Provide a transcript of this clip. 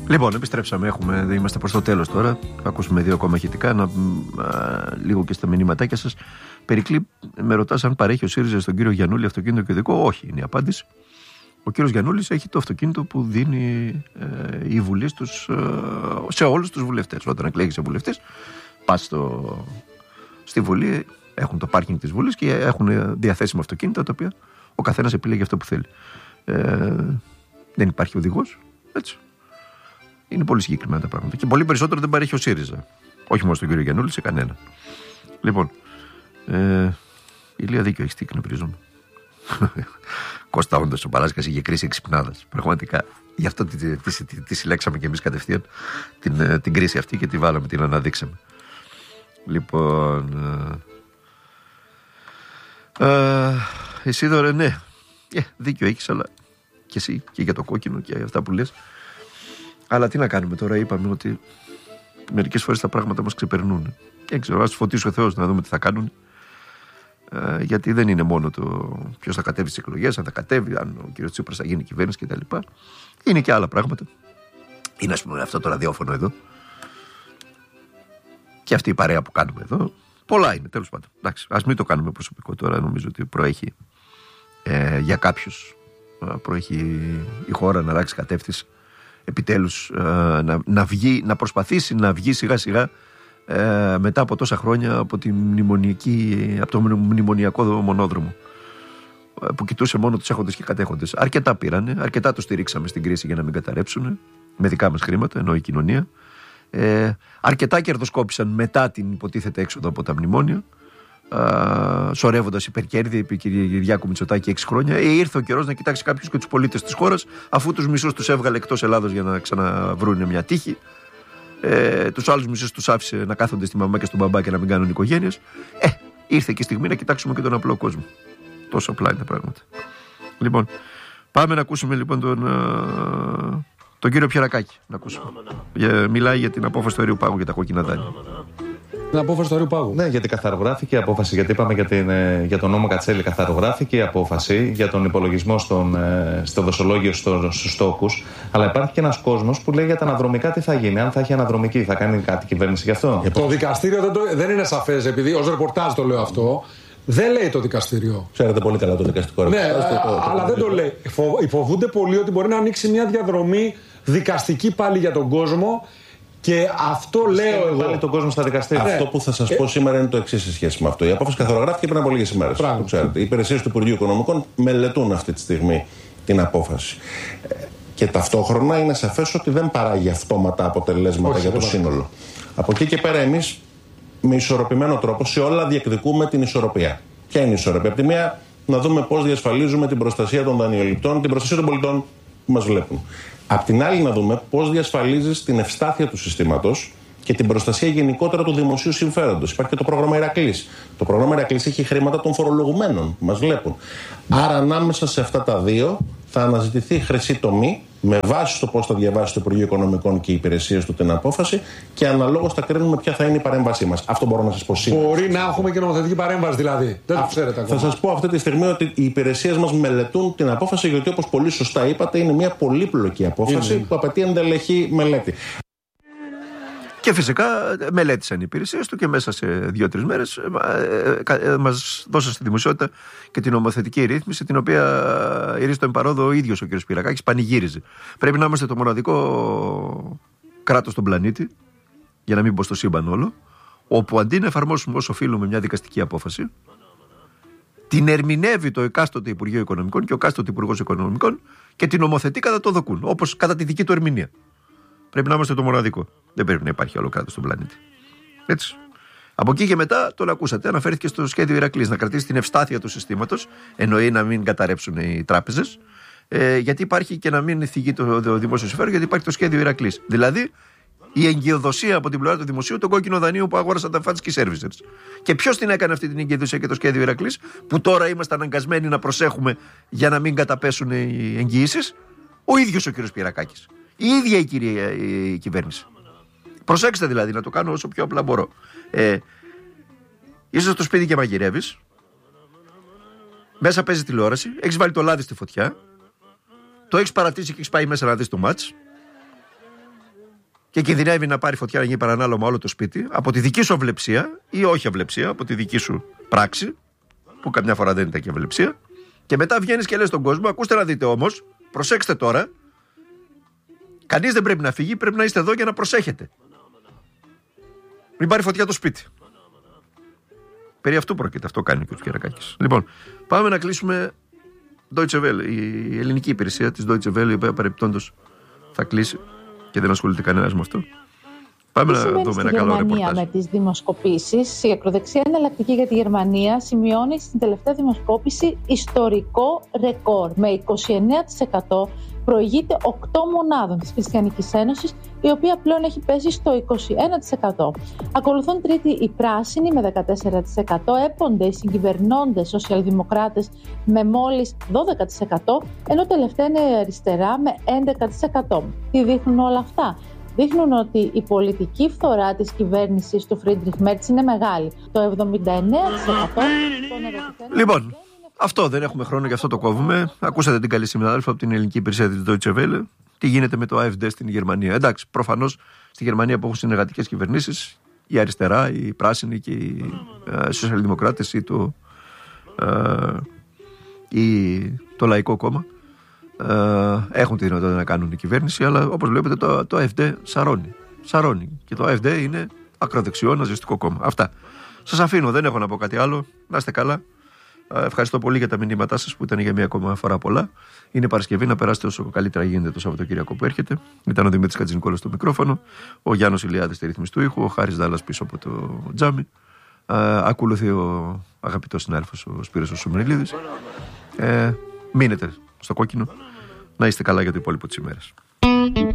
Λοιπόν, επιστρέψαμε. Είμαστε προς το τέλος τώρα. Θα ακούσουμε 2 ακόμα ηχητικά. Λίγο και στα μηνύματάκια σας. Περικλή, με ρωτάς αν παρέχει ο ΣΥΡΙΖΑ στον κύριο Γιαννούλη αυτοκίνητο και οδικό. Όχι, είναι η απάντηση. Ο κύριος Γιαννούλης έχει το αυτοκίνητο που δίνει η Βουλή σε όλους τους βουλευτές. Όταν εκλέγεις βουλευτές, πας στη Βουλή, έχουν το πάρκινγκ της Βουλής και έχουν διαθέσιμα αυτοκίνητα τα οποία ο καθένας επιλέγει αυτό που θέλει. Δεν υπάρχει οδηγός. Έτσι. Είναι πολύ συγκεκριμένα τα πράγματα. Και πολύ περισσότερο δεν παρέχει ο ΣΥΡΙΖΑ. Όχι μόνο στον κύριο Γιαννούλη, σε κανέναν. Λοιπόν, η Ηλία δίκιο έχει, τι εκνευρίζομαι. Κώστα, όντως ο Παράσκας είχε κρίση εξυπνάδας. Πραγματικά. Γι' αυτό τη συλλέξαμε και εμείς κατευθείαν την κρίση αυτή και τη βάλαμε, την αναδείξαμε. Λοιπόν. Εσύ ναι. Δίκιο έχεις, αλλά και εσύ και για το κόκκινο και αυτά που λες. Αλλά τι να κάνουμε τώρα, είπαμε ότι μερικές φορές τα πράγματα μας ξεπερνούν. Δεν ξέρω, ας φωτίσει ο Θεός να δούμε τι θα κάνουν. Γιατί δεν είναι μόνο το ποιος θα κατέβει στις εκλογές, αν θα κατέβει, αν ο κ. Τσίπρας θα γίνει κυβέρνηση κτλ. Είναι και άλλα πράγματα. Είναι, ας πούμε, αυτό το ραδιόφωνο εδώ. Και αυτή η παρέα που κάνουμε εδώ. Πολλά είναι, τέλος πάντων. Εντάξει, ας μην το κάνουμε προσωπικό τώρα. Νομίζω ότι προέχει για κάποιους. Προέχει η χώρα να αλλάξει κατεύθυνση. Επιτέλους να προσπαθήσει να βγει σιγά σιγά μετά από τόσα χρόνια από το μνημονιακό μονόδρομο που κοιτούσε μόνο τους έχοντες και κατέχοντες. Αρκετά πήρανε, αρκετά τους στηρίξαμε στην κρίση για να μην καταρρεύσουν με δικά μας χρήματα, ενώ η κοινωνία. Αρκετά κερδοσκόπησαν μετά την υποτίθεται έξοδο από τα μνημόνια, σωρεύοντας υπερκέρδη επί Κυριάκου Μητσοτάκη 6 χρόνια. Ήρθε ο καιρός να κοιτάξει κάποιος και τους πολίτες της χώρας, αφού τους μισούς τους έβγαλε εκτός Ελλάδος για να ξαναβρούν μια τύχη. Τους άλλους μισούς τους άφησε να κάθονται στη μαμά και στον μπαμπά και να μην κάνουν οικογένειες. Ήρθε και η στιγμή να κοιτάξουμε και τον απλό κόσμο. Τόσο απλά είναι τα πράγματα. Λοιπόν, πάμε να ακούσουμε λοιπόν τον κύριο Πιερακάκη. Να ακούσουμε. Μιλάει για την απόφαση του αερίου πάγου για τα κόκκινα δάνεια. Την απόφαση του αερίου πάγου. Ναι, γιατί καθαρογράφηκε η απόφαση. Γιατί είπαμε για τον νόμο Κατσέλη, καθαρογράφηκε η απόφαση για τον υπολογισμό στο δοσολόγιο στους στόχους. Αλλά υπάρχει και ένας κόσμος που λέει για τα αναδρομικά τι θα γίνει. Αν θα έχει αναδρομική, θα κάνει κάτι η κυβέρνηση γι' αυτό. Το δικαστήριο δεν είναι σαφές, επειδή ως ρεπορτάζ το λέω αυτό. Δεν λέει το δικαστήριο. Ξέρετε πολύ καλά το δικαστικό ρεπορτάζ. Ναι, αλλά δεν το λέει. Φοβούνται πολύ ότι μπορεί να ανοίξει μια διαδρομή δικαστική πάλι για τον κόσμο. Και αυτό λέω εγώ. Πάλι τον κόσμο στα δικαστήρια. Αυτό που θα σας πω σήμερα είναι το εξής σε σχέση με αυτό. Η απόφαση καθαρογράφηκε πριν από λίγες ημέρες. Οι υπηρεσίες του Υπουργείου Οικονομικών μελετούν αυτή τη στιγμή την απόφαση. Και ταυτόχρονα είναι σαφές ότι δεν παράγει αυτόματα αποτελέσματα για το σύνολο. Από εκεί και πέρα, εμείς με ισορροπημένο τρόπο σε όλα διεκδικούμε την ισορροπία. Ποια είναι η ισορροπία? Από τη μία, να δούμε πώς διασφαλίζουμε την προστασία των δανειοληπτών, την προστασία των πολιτών που μας βλέπουν. Απ' την άλλη, να δούμε πώς διασφαλίζεις την ευστάθεια του συστήματος και την προστασία γενικότερα του δημοσίου συμφέροντος. Υπάρχει και το πρόγραμμα Ηρακλής. Το πρόγραμμα Ηρακλής έχει χρήματα των φορολογουμένων που μας βλέπουν. Άρα, ανάμεσα σε αυτά τα δύο θα αναζητηθεί χρυσή τομή με βάση το πώς θα διαβάσει το Υπουργείο Οικονομικών και οι υπηρεσίες του την απόφαση και αναλόγως θα κρίνουμε ποια θα είναι η παρέμβασή μας. Αυτό μπορώ να σας πω σήμερα. Μπορεί να έχουμε και νομοθετική παρέμβαση δηλαδή. Δεν το ξέρετε ακόμα. Θα σας πω αυτή τη στιγμή ότι οι υπηρεσίες μας μελετούν την απόφαση, γιατί όπως πολύ σωστά είπατε, είναι μια πολύπλοκη απόφαση που απαιτεί ενδελεχή μελέτη. Και φυσικά μελέτησαν οι υπηρεσίες του και μέσα σε 2-3 μέρες μας δώσαν στη δημοσιότητα και την νομοθετική ρύθμιση, την οποία ηρίστο εμπαρόδο ο ίδιος ο κ. Πιερακάκης πανηγύριζε. Πρέπει να είμαστε το μοναδικό κράτος στον πλανήτη, για να μην πω στο σύμπαν όλο, όπου αντί να εφαρμόσουμε όσο οφείλουμε μια δικαστική απόφαση, την ερμηνεύει το εκάστοτε Υπουργείο Οικονομικών και ο εκάστοτε Υπουργός Οικονομικών και την νομοθετεί κατά το δοκούν, όπως κατά τη δική του ερμηνεία. Πρέπει να είμαστε το μοναδικό. Δεν πρέπει να υπάρχει άλλο κράτος στον πλανήτη. Έτσι. Από εκεί και μετά, το ακούσατε, αναφέρθηκε στο σχέδιο Ηρακλής, να κρατήσει την ευστάθεια του συστήματος, εννοεί να μην καταρρεύσουν οι τράπεζες, γιατί υπάρχει και να μην θυγεί το δημόσιο συμφέρον, γιατί υπάρχει το σχέδιο Ηρακλής. Δηλαδή, η εγκυοδοσία από την πλευρά του δημοσίου, το κόκκινο δανείο που αγόρασαν τα φάτς και οι servicers. Και ποιος την έκανε αυτή την εγκυοδοσία και το σχέδιο Ηρακλής, που τώρα είμαστε αναγκασμένοι να προσέχουμε για να μην καταπέσουν οι εγγυήσεις? Ο ίδιος ο κ. Πιερακάκης. Η ίδια η κυβέρνηση. Προσέξτε δηλαδή, να το κάνω όσο πιο απλά μπορώ. Είσαι στο σπίτι και μαγειρεύεις. Μέσα παίζει τηλεόραση. Έχεις βάλει το λάδι στη φωτιά. Το έχεις παρατήσει και έχεις πάει μέσα να δεις το μάτς. και κινδυνεύει να πάρει φωτιά, να γίνει παρανάλωμα όλο το σπίτι, από τη δική σου αυλεψία ή όχι αυλεψία, από τη δική σου πράξη, που καμιά φορά δεν ήταν και αυλεψία, και μετά βγαίνεις και λες στον κόσμο: ακούστε να δείτε όμως, προσέξτε τώρα, κανείς δεν πρέπει να φύγει, πρέπει να είστε εδώ για να προσέχετε. Μην πάρει φωτιά το σπίτι. Περί αυτού πρόκειται, αυτό κάνει και ο Κερακάκης. Λοιπόν, πάμε να κλείσουμε. Deutsche Welle, η ελληνική υπηρεσία της Deutsche Welle, η οποία παρεπτόντως θα κλείσει και δεν ασχολείται κανένας με αυτό. Πάμε να δούμε ένα καλό ρεπορτάζ. Με τις δημοσκοπήσεις, η ακροδεξιά εναλλακτική για τη Γερμανία σημειώνει στην τελευταία δημοσκόπηση ιστορικό ρεκόρ. Με 29% προηγείται 8 μονάδων της Χριστιανικής Ένωσης, η οποία πλέον έχει πέσει στο 21%. Ακολουθούν τρίτη οι πράσινοι με 14%, έπονται οι συγκυβερνώντες σοσιαλδημοκράτες με μόλις 12%, ενώ τελευταία είναι η αριστερά με 11%. Τι δείχνουν όλα αυτά? Δείχνουν ότι η πολιτική φθορά της κυβέρνησης του Φρίντριχ Μέρτς είναι μεγάλη. Το 79% των ερωτηθέντων... Λοιπόν, αυτό δεν έχουμε χρόνο, γι' αυτό το κόβουμε. Ακούσατε την καλή συνάδελφα από την ελληνική υπηρεσία της Deutsche Welle. Τι γίνεται με το AfD στην Γερμανία. Εντάξει, προφανώς στη Γερμανία που έχουν συνεργατικές κυβερνήσεις, η αριστερά, οι πράσινοι και οι σοσιαλδημοκράτες ή το Λαϊκό Κόμμα έχουν τη δυνατότητα να κάνουν η κυβέρνηση, αλλά όπως βλέπετε το AfD σαρώνει. Και το AfD είναι ακροδεξιό ναζιστικό κόμμα. Αυτά. Σας αφήνω, δεν έχω να πω κάτι άλλο. Να είστε καλά. Ευχαριστώ πολύ για τα μηνύματά σας που ήταν για μία ακόμα φορά πολλά. Είναι Παρασκευή, να περάσετε όσο καλύτερα γίνεται το Σαββατοκύριακο που έρχεται. Ήταν ο Δημήτρης Κατζηνικόλας στο μικρόφωνο, ο Γιάννος Ηλιάδης στη ρύθμιση του ήχου, ο Χάρης Δάλλας πίσω από το τζάμι. Ακολουθεί ο αγαπητός συνάδελφος ο Σπύρος ο Σομνηλίδης. Μείνετε στο κόκκινο. Να είστε καλά για το υπόλοιπο της ημέρας.